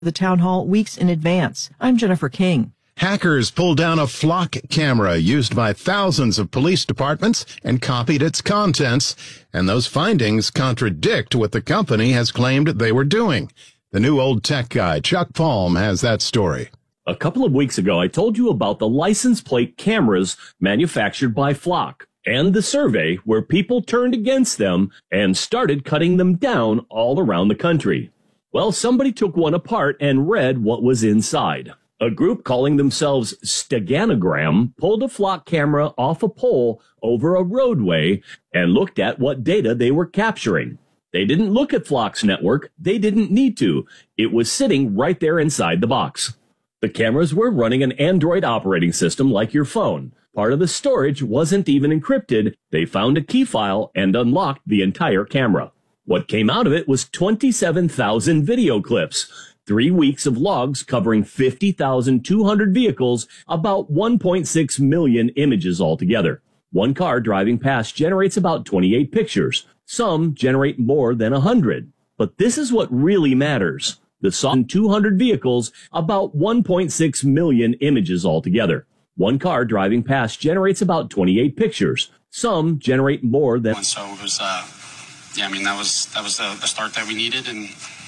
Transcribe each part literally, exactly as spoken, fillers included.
the town hall weeks in advance. I'm Jennifer King. Hackers pulled down a flock camera used by thousands of police departments and copied its contents, and those findings contradict what the company has claimed they were doing. The new old tech guy, Chuck Palm, has that story. A couple of weeks ago, I told you about the license plate cameras manufactured by Flock and the survey where people turned against them and started cutting them down all around the country. Well, somebody took one apart and read what was inside. A group calling themselves Steganogram pulled a Flock camera off a pole over a roadway and looked at what data they were capturing. They didn't look at Flock's network. They didn't need to. It was sitting right there inside the box. The cameras were running an Android operating system like your phone. Part of the storage wasn't even encrypted. They found a key file and unlocked the entire camera. What came out of it was twenty-seven thousand video clips, three weeks of logs covering fifty thousand two hundred vehicles, about one point six million images altogether. One car driving past generates about twenty-eight pictures. Some generate more than one hundred. But this is what really matters. The saw two hundred vehicles, about one point six million images altogether. One car driving past generates about twenty-eight pictures. Some generate more than... So it was, uh, yeah, I mean, that was that was the, the start that we needed, and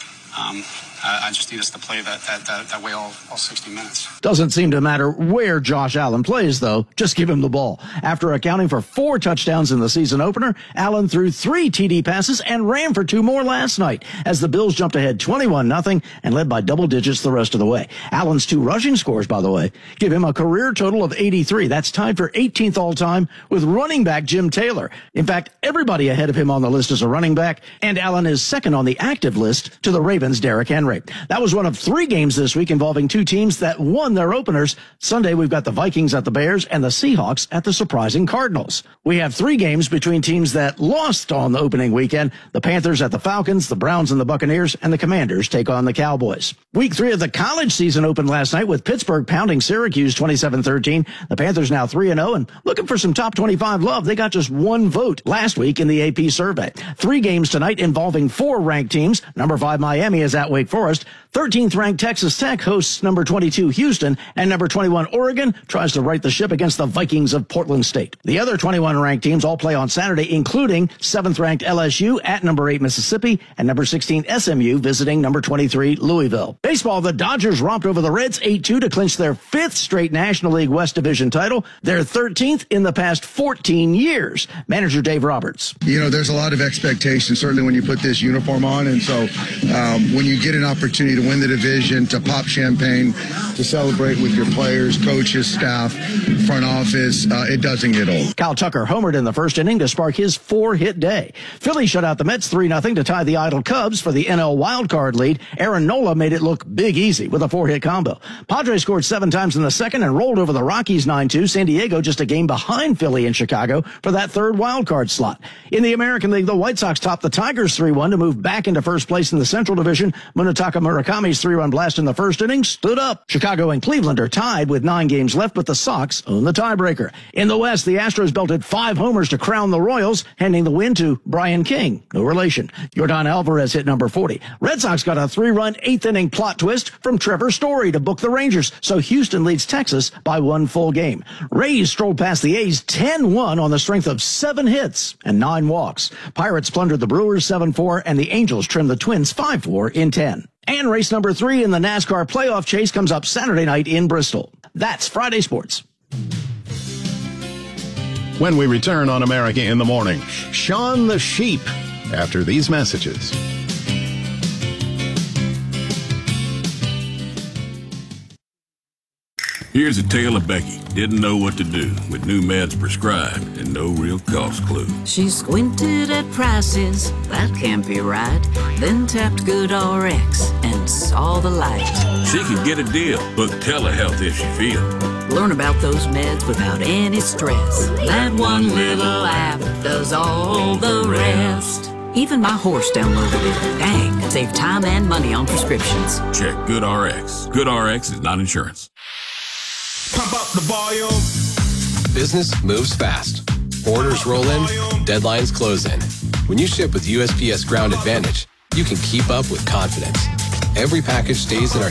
um, I, I just need us to play that that that, that way all, all sixty minutes. Doesn't seem to matter where Josh Allen plays, though. Just give him the ball. After accounting for four touchdowns in the season opener, Allen threw three T D passes and ran for two more last night as the Bills jumped ahead twenty-one nothing and led by double digits the rest of the way. Allen's two rushing scores, by the way, give him a career total of eighty-three. That's tied for eighteenth all-time with running back Jim Taylor. In fact, everybody ahead of him on the list is a running back, and Allen is second on the active list to the Ravens' Derrick Henry. That was one of three games this week involving two teams that won their openers. Sunday, we've got the Vikings at the Bears and the Seahawks at the surprising Cardinals. We have three games between teams that lost on the opening weekend. The Panthers at the Falcons, the Browns and the Buccaneers, and the Commanders take on the Cowboys. Week three of the college season opened last night with Pittsburgh pounding Syracuse twenty-seven thirteen. The Panthers now three and oh and looking for some top twenty-five love. They got just one vote last week in the A P survey. Three games tonight involving four ranked teams. Number five Miami is at Wake Forest. thirteenth ranked Texas Tech hosts number twenty-two Houston, and number twenty-one Oregon tries to right the ship against the Vikings of Portland State. The other twenty-one ranked teams all play on Saturday, including seventh ranked L S U at number eight Mississippi and number sixteen S M U visiting number twenty-three Louisville. Baseball, the Dodgers romped over the Reds eight two to clinch their fifth straight National League West Division title, their thirteenth in the past fourteen years. Manager Dave Roberts. You know, there's a lot of expectation, certainly when you put this uniform on, and so um, when you get an opportunity to win the division, to pop champagne, to celebrate with your players, coaches, staff, front office, uh, it doesn't get old. Kyle Tucker homered in the first inning to spark his four-hit day. Philly shut out the Mets three nothing to tie the idle Cubs for the N L wildcard lead. Aaron Nola made it look big easy with a four-hit combo. Padres scored seven times in the second and rolled over the Rockies nine two. San Diego just a game behind Philly and Chicago for that third wildcard slot. In the American League, the White Sox topped the Tigers three one to move back into first place in the Central Division. Munetaka Murakami's three-run blast in the first inning stood up. Chicago and Cleveland are tied with nine games left, but the Sox own the tiebreaker. In the West, the Astros belted five homers to crown the Royals, handing the win to Brian King. No relation. Yordan Alvarez hit number forty. Red Sox got a three-run eighth-inning plot twist from Trevor Story to book the Rangers, so Houston leads Texas by one full game. Rays strolled past the A's ten one on the strength of seven hits and nine walks. Pirates plundered the Brewers seven four, and the Angels trimmed the Twins five four in ten. And race number three in the NASCAR playoff chase comes up Saturday night in Bristol. That's Friday Sports. When we return on America in the Morning, Shaun the Sheep after these messages. Here's a tale of Becky. Didn't know what to do with new meds prescribed and no real cost clue. She squinted at prices, that can't be right. Then tapped GoodRx and saw the light. She could get a deal, book telehealth if she feels. Learn about those meds without any stress. That one little app does all the rest. Even my horse downloaded it. Dang, save time and money on prescriptions. Check GoodRx. GoodRx is not insurance. Pump up the volume. Business moves fast. Orders roll in, deadlines close in. When you ship with U S P S Ground Advantage, you can keep up with confidence. every package stays in our